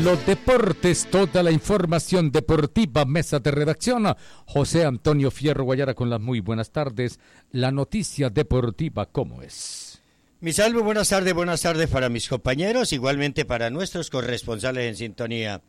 Los deportes, toda la información deportiva, mesa de redacción, José Antonio Fierro Guayara con las muy buenas tardes. La noticia deportiva, ¿cómo es? Mi salve, buenas tardes para mis compañeros, igualmente para nuestros corresponsales en sintonía.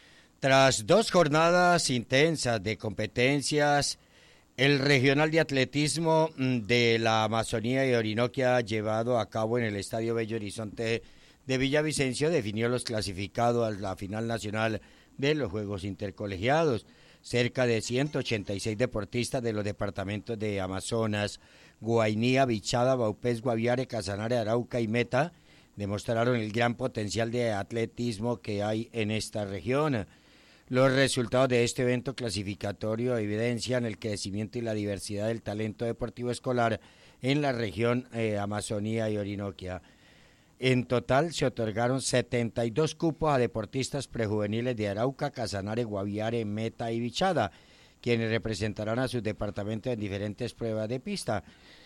Tras 2 jornadas intensas de competencias, el regional de atletismo de la Amazonía y Orinoquia llevado a cabo en el Estadio Bello Horizonte de Villavicencio definió los clasificados a la final nacional de los Juegos Intercolegiados. Cerca de 186 deportistas de los departamentos de Amazonas, Guainía, Bichada, Vaupés, Guaviare, Casanare, Arauca y Meta demostraron el gran potencial de atletismo que hay en esta región. Los resultados de este evento clasificatorio evidencian el crecimiento y la diversidad del talento deportivo escolar en la región Amazonía y Orinoquia. En total se otorgaron 72 cupos a deportistas prejuveniles de Arauca, Casanare, Guaviare, Meta y Bichada, quienes representarán a sus departamentos en diferentes pruebas de pista.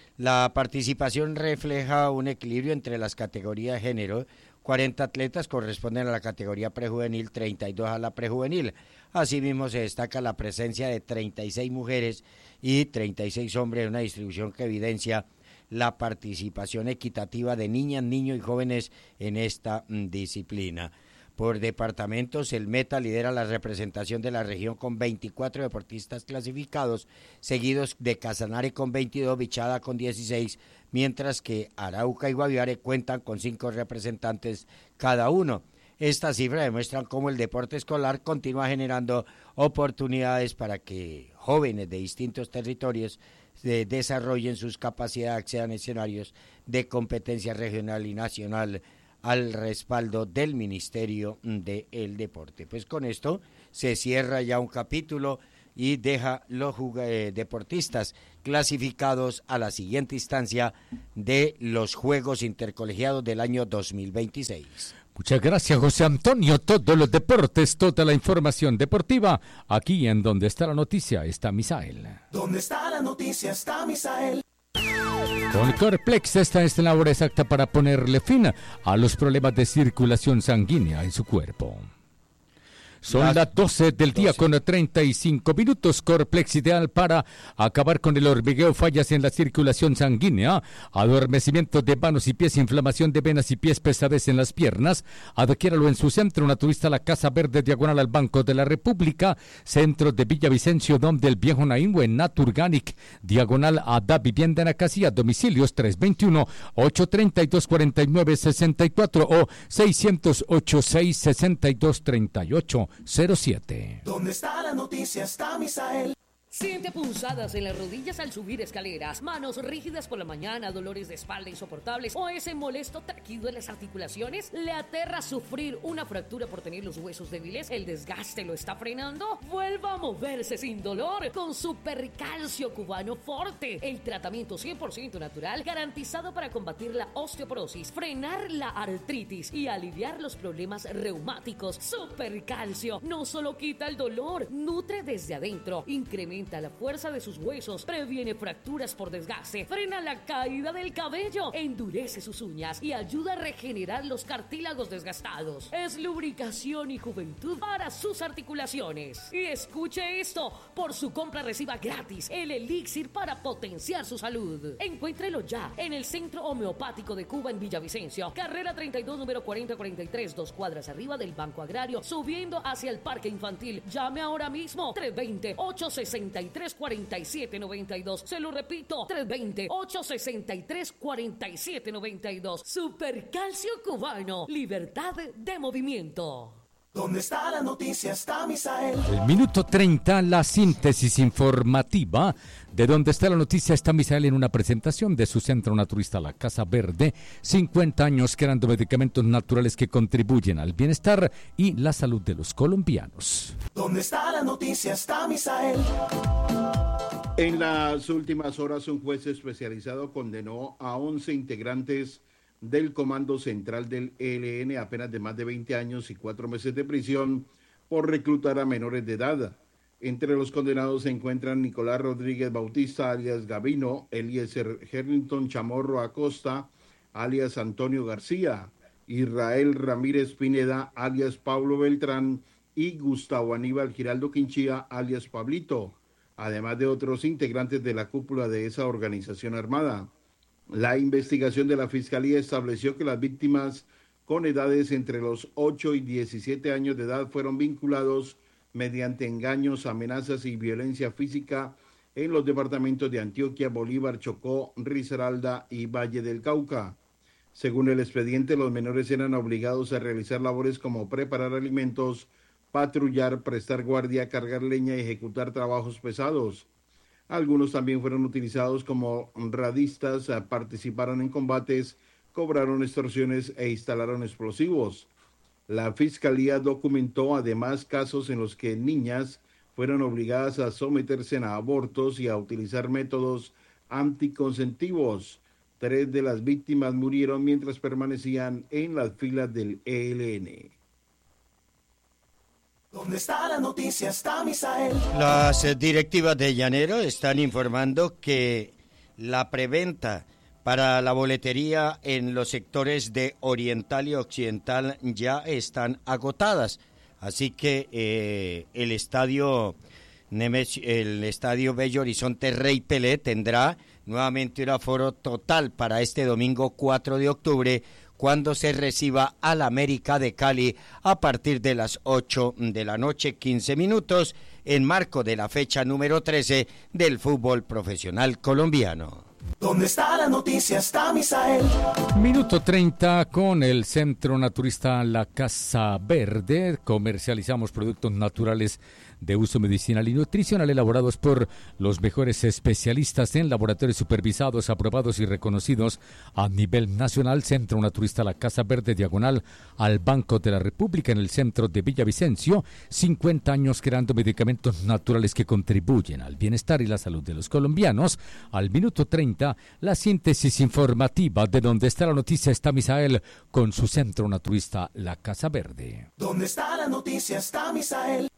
La participación refleja un equilibrio entre las categorías de género. 40 atletas corresponden a la categoría prejuvenil, 32 a la prejuvenil. Asimismo, se destaca la presencia de 36 mujeres y 36 hombres en una distribución que evidencia la participación equitativa de niñas, niños y jóvenes en esta disciplina. Por departamentos, el Meta lidera la representación de la región con 24 deportistas clasificados, seguidos de Casanare con 22, Bichada con 16, mientras que Arauca y Guaviare cuentan con 5 representantes cada uno. Estas cifras demuestran cómo el deporte escolar continúa generando oportunidades para que jóvenes de distintos territorios desarrollen sus capacidades, accedan a escenarios de competencia regional y nacional al respaldo del Ministerio del Deporte. Pues con esto se cierra ya un capítulo y deja los deportistas clasificados a la siguiente instancia de los Juegos Intercolegiados del año 2026. Muchas gracias, José Antonio. Todos los deportes, toda la información deportiva, aquí en Donde está la noticia está Misael. Donde está la noticia está Misael. Con Corplex, esta es la hora exacta para ponerle fin a los problemas de circulación sanguínea en su cuerpo. Son las 12 del día con 35 minutos. Corplex, ideal para acabar con el hormigueo, fallas en la circulación sanguínea, adormecimiento de manos y pies, inflamación de venas y pies, pesadez en las piernas. Adquiéralo en su centro naturista, la Casa Verde, diagonal al Banco de la República, centro de Villavicencio, donde el Viejo Naíngo, en Naturganic, diagonal a Da Vivienda en Acasía, domicilios 321-832-4964 o 608-662-3807. ¿Dónde está la noticia? Está Misael. Siente punzadas en las rodillas al subir escaleras, manos rígidas por la mañana, dolores de espalda insoportables o ese molesto taquido en las articulaciones. ¿Le aterra sufrir una fractura por tener los huesos débiles? ¿El desgaste lo está frenando? Vuelva a moverse sin dolor con Supercalcio Cubano Forte, el tratamiento 100% natural garantizado para combatir la osteoporosis, frenar la artritis y aliviar los problemas reumáticos. Supercalcio no solo quita el dolor, nutre desde adentro, incrementa la fuerza de sus huesos, previene fracturas por desgaste, frena la caída del cabello, endurece sus uñas y ayuda a regenerar los cartílagos desgastados. Es lubricación y juventud para sus articulaciones. Y escuche esto, por su compra reciba gratis el elixir para potenciar su salud. Encuéntrelo ya en el Centro Homeopático de Cuba en Villavicencio, carrera 32, número 4043, 2 cuadras arriba del Banco Agrario, subiendo hacia el Parque Infantil. Llame ahora mismo, 320-863-4792. Se lo repito, 320-863-4792. Supercalcio Cubano, libertad de movimiento. ¿Dónde está la noticia? Está Misael. El minuto 30, la síntesis informativa de Donde está la noticia está Misael, en una presentación de su centro naturista La Casa Verde. 50 años creando medicamentos naturales que contribuyen al bienestar y la salud de los colombianos. ¿Dónde está la noticia? Está Misael. En las últimas horas, un juez especializado condenó a 11 integrantes del Comando Central del ELN a penas de más de 20 años y 4 meses de prisión por reclutar a menores de edad. Entre los condenados se encuentran Nicolás Rodríguez Bautista, alias Gavino, Eliezer Herrington Chamorro Acosta, alias Antonio García, Israel Ramírez Pineda, alias Pablo Beltrán, y Gustavo Aníbal Giraldo Quinchía, alias Pablito, además de otros integrantes de la cúpula de esa organización armada. La investigación de la Fiscalía estableció que las víctimas con edades entre los 8 y 17 años de edad fueron vinculados mediante engaños, amenazas y violencia física en los departamentos de Antioquia, Bolívar, Chocó, Risaralda y Valle del Cauca. Según el expediente, los menores eran obligados a realizar labores como preparar alimentos, patrullar, prestar guardia, cargar leña y ejecutar trabajos pesados. Algunos también fueron utilizados como radistas, participaron en combates, cobraron extorsiones e instalaron explosivos. La Fiscalía documentó además casos en los que niñas fueron obligadas a someterse a abortos y a utilizar métodos anticonceptivos. 3 de las víctimas murieron mientras permanecían en las filas del ELN. ¿Dónde está la noticia? Está Misael. Las directivas de Llanero están informando que la preventa para la boletería en los sectores de Oriental y Occidental ya están agotadas. Así que el estadio Bello Horizonte Rey Pelé tendrá nuevamente un aforo total para este domingo 4 de octubre, cuando se reciba al América de Cali a partir de las 8 de la noche, 15 minutos, en marco de la fecha número 13 del fútbol profesional colombiano. ¿Dónde está la noticia? Está Misael. Minuto 30 con el Centro Naturista La Casa Verde. Comercializamos productos naturales de uso medicinal y nutricional elaborados por los mejores especialistas en laboratorios supervisados, aprobados y reconocidos a nivel nacional. Centro Naturista La Casa Verde, diagonal al Banco de la República, en el centro de Villavicencio. 50 años creando medicamentos naturales que contribuyen al bienestar y la salud de los colombianos. Al minuto 30, la síntesis informativa de Donde está la noticia está Misael con su Centro Naturista La Casa Verde. ¿Dónde está la noticia? Está Misael.